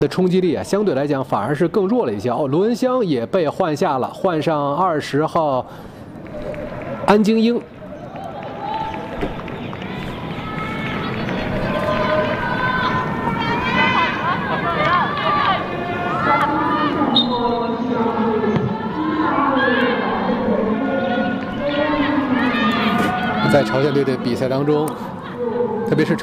的冲击力啊，相对来讲反而是更弱了一些。哦，卢文香也被换下了，换上20号安京英。在朝鲜队的比赛当中，特别是